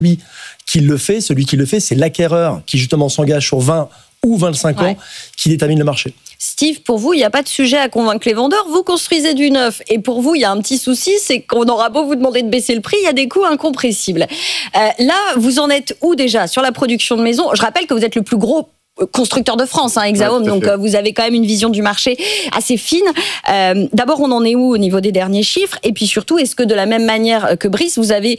Celui qui le fait, c'est l'acquéreur qui justement s'engage sur 20 ou 25 ans qui détermine le marché. Steve, pour vous, il n'y a pas de sujet à convaincre les vendeurs. Vous construisez du neuf. Et pour vous, il y a un petit souci, c'est qu'on aura beau vous demander de baisser le prix, il y a des coûts incompressibles. Là, vous en êtes où déjà sur la production de maisons ? Je rappelle que vous êtes le plus gros constructeur de France, Hexahome, donc vous avez quand même une vision du marché assez fine. D'abord, on en est où au niveau des derniers chiffres ? Et puis surtout, est-ce que de la même manière que Brice, vous avez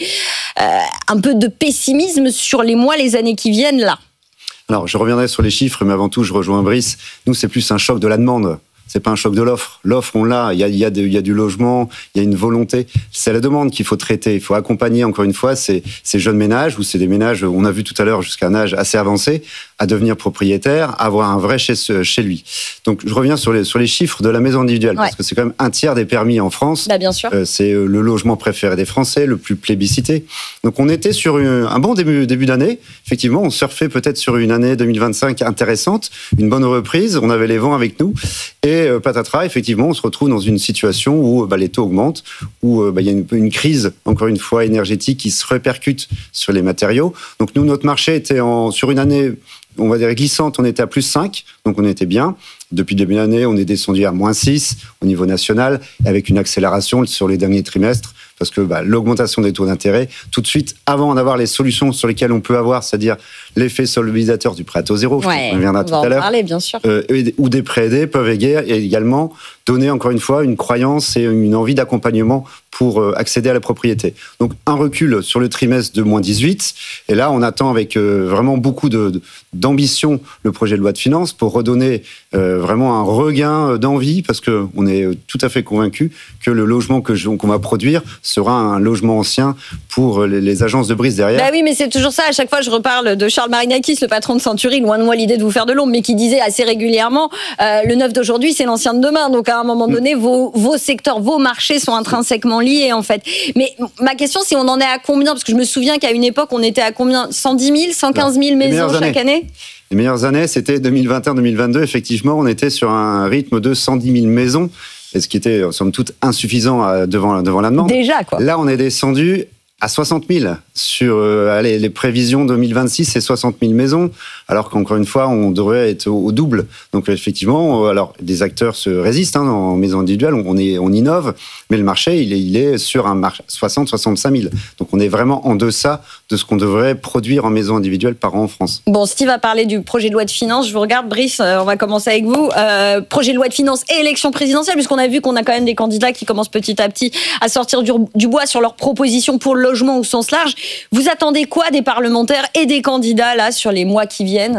un peu de pessimisme sur les mois, les années qui viennent là ? Alors, je reviendrai sur les chiffres, mais avant tout, je rejoins Brice. Nous, c'est plus un choc de la demande. C'est pas un choc de l'offre. L'offre, on l'a. Il y a du logement, il y a une volonté. C'est la demande qu'il faut traiter. Il faut accompagner, encore une fois, ces jeunes ménages, ou c'est des ménages, on a vu tout à l'heure, jusqu'à un âge assez avancé, à devenir propriétaire, à avoir un vrai chez lui. Donc, je reviens sur les chiffres de la maison individuelle, parce que c'est quand même un tiers des permis en France. Bah, bien sûr. C'est le logement préféré des Français, le plus plébiscité. Donc, on était sur un bon début d'année. Effectivement, on surfait peut-être sur une année 2025 intéressante, une bonne reprise. On avait les vents avec nous. Et patatras, effectivement, on se retrouve dans une situation où les taux augmentent, où il y a une crise, encore une fois, énergétique qui se répercute sur les matériaux. Donc nous, notre marché était sur une année, on va dire glissante, on était à plus 5, donc on était bien. Depuis le début de l'année, on est descendu à moins 6 au niveau national, avec une accélération sur les derniers trimestres, parce que l'augmentation des taux d'intérêt, tout de suite, avant d'avoir les solutions sur lesquelles on peut avoir, c'est-à-dire l'effet solvabilisateur du prêt à taux zéro, on reviendra tout à l'heure, parler, bien sûr. ou des prêts aidés peuvent également donner, encore une fois, une croyance et une envie d'accompagnement pour accéder à la propriété. Donc, un recul sur le trimestre de moins 18, et là, on attend avec vraiment beaucoup d'ambition le projet de loi de finances pour redonner vraiment un regain d'envie, parce qu'on est tout à fait convaincu que le logement qu'on va produire sera un logement ancien pour les agences de Brice derrière. Bah oui, mais c'est toujours ça. À chaque fois, je reparle de Charles Marinakis, le patron de Century, loin de moi l'idée de vous faire de l'ombre, mais qui disait assez régulièrement le neuf d'aujourd'hui, c'est l'ancien de demain. Donc, à un moment donné, vos secteurs, vos marchés sont intrinsèquement liés, en fait. Mais ma question, c'est on en est à combien ? Parce que je me souviens qu'à une époque, on était à combien ? 110 000, 115 000 maisons chaque année ? Les meilleures années, c'était 2021-2022. Effectivement, on était sur un rythme de 110 000 maisons, et ce qui était, somme toute, insuffisant devant la demande. Déjà, quoi. Là, on est descendu à 60 000 sur les prévisions 2026, c'est 60 000 maisons, alors qu'encore une fois, on devrait être au double. Donc effectivement, alors des acteurs se résistent en maison individuelle, on innove, mais le marché, il est sur un marché 60-65 000. Donc on est vraiment en deçà de ce qu'on devrait produire en maison individuelle par an en France. Bon, Steve a parlé du projet de loi de finances. Je vous regarde, Brice, on va commencer avec vous. Projet de loi de finances et élection présidentielle, puisqu'on a vu qu'on a quand même des candidats qui commencent petit à petit à sortir du bois sur leurs propositions pour le logement au sens large. Vous attendez quoi des parlementaires et des candidats là sur les mois qui viennent ?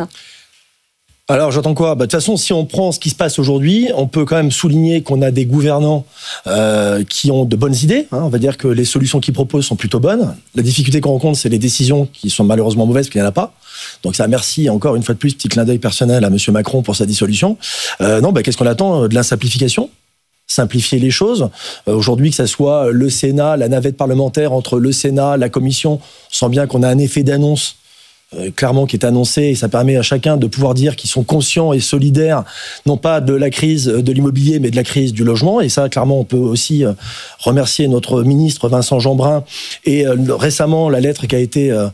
Alors j'attends quoi ? De toute façon, si on prend ce qui se passe aujourd'hui, on peut quand même souligner qu'on a des gouvernants qui ont de bonnes idées. On va dire que les solutions qu'ils proposent sont plutôt bonnes. La difficulté qu'on rencontre, c'est les décisions qui sont malheureusement mauvaises, parce qu'il n'y en a pas. Donc ça, merci encore une fois de plus, petit clin d'œil personnel à M. Macron pour sa dissolution. Qu'est-ce qu'on attend ? De la simplification ? Simplifier les choses. Aujourd'hui, que ça soit le Sénat, la navette parlementaire entre le Sénat, la Commission, on sent bien qu'on a un effet d'annonce clairement qui est annoncé, et ça permet à chacun de pouvoir dire qu'ils sont conscients et solidaires, non pas de la crise de l'immobilier, mais de la crise du logement. Et ça, clairement, on peut aussi remercier notre ministre Vincent Jeanbrun et récemment la lettre qui a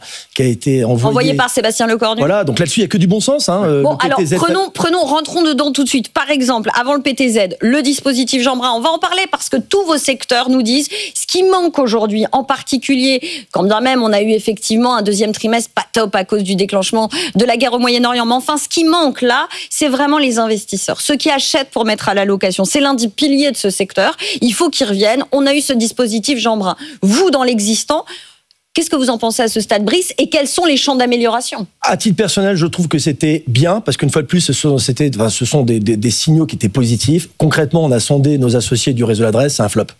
été envoyée par Sébastien Lecornu. Voilà, donc là-dessus, il n'y a que du bon sens. Bon, alors rentrons dedans tout de suite. Par exemple, avant le PTZ, le dispositif Jeanbrun, on va en parler parce que tous vos secteurs nous disent ce qui manque aujourd'hui, en particulier, quand bien même on a eu effectivement un deuxième trimestre pas top à cause du déclenchement de la guerre au Moyen-Orient. Mais enfin, ce qui manque là, c'est vraiment les investisseurs. Ceux qui achètent pour mettre à la location. C'est l'un des piliers de ce secteur. Il faut qu'ils reviennent. On a eu ce dispositif Jeanbrun. Vous, dans l'existant, qu'est-ce que vous en pensez à ce stade, Brice, et quels sont les champs d'amélioration ? À titre personnel, je trouve que c'était bien, parce qu'une fois de plus, ce sont des signaux qui étaient positifs. Concrètement, on a sondé nos associés du réseau L'Adresse, c'est un flop.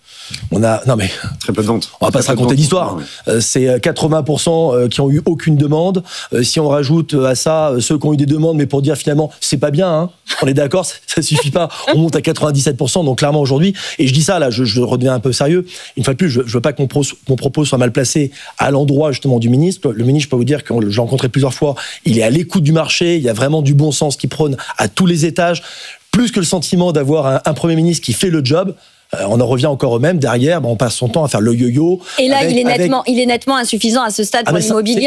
Très peu de ventes. On va pas se raconter d'histoire. C'est 80% qui ont eu aucune demande. Si on rajoute à ça ceux qui ont eu des demandes, mais pour dire finalement, c'est pas bien, on est d'accord, ça suffit pas. On monte à 97%, donc clairement aujourd'hui, et je dis ça, là, je redeviens un peu sérieux. Une fois de plus, je veux pas que mon propos soit mal placé à l'endroit justement du ministre. Le ministre, je peux vous dire que je l'ai rencontré plusieurs fois, il est à l'écoute du marché, il y a vraiment du bon sens qui prône à tous les étages, plus que le sentiment d'avoir un Premier ministre qui fait le job. On en revient encore au même. Derrière, on passe son temps à faire le yo-yo. Et là, il est nettement insuffisant à ce stade pour l'immobilier.